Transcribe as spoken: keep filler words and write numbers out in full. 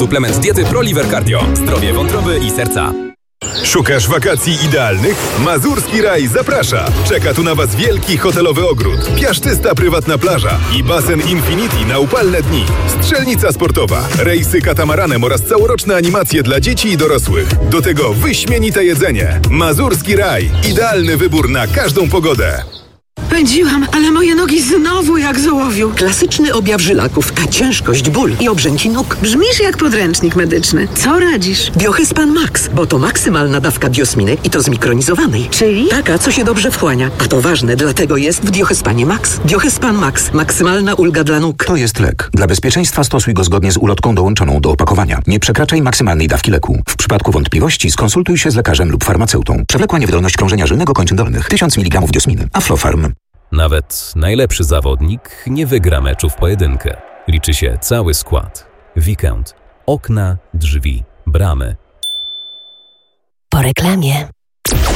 Suplement diety ProLiver Cardio. Zdrowie wątroby i serca. Szukasz wakacji idealnych? Mazurski Raj zaprasza! Czeka tu na Was wielki hotelowy ogród, piaszczysta prywatna plaża i basen Infinity na upalne dni. Strzelnica sportowa, rejsy katamaranem oraz całoroczne animacje dla dzieci i dorosłych. Do tego wyśmienite jedzenie. Mazurski Raj. Idealny wybór na każdą pogodę. Pędziłam, ale moje nogi znowu jak z ołowiu. Klasyczny objaw żylaków, ciężkość, ból i obrzęki nóg. Brzmisz jak podręcznik medyczny. Co radzisz? Biohyspan Max, bo to maksymalna dawka biosminy i to zmikronizowanej. Czyli? Taka, co się dobrze wchłania. A to ważne, dlatego jest w Biohyspanie Max. Biohyspan Max. Maksymalna ulga dla nóg. To jest lek. Dla bezpieczeństwa stosuj go zgodnie z ulotką dołączoną do opakowania. Nie przekraczaj maksymalnej dawki leku. W przypadku wątpliwości skonsultuj się z lekarzem lub farmaceutą. Przewlekła niewydolność krążenia żylnego kończyn dolnych. tysiąc miligramów biosminy. Aflofarm. Nawet najlepszy zawodnik nie wygra meczu w pojedynkę. Liczy się cały skład. Weekend. Okna, drzwi, bramy. Po reklamie.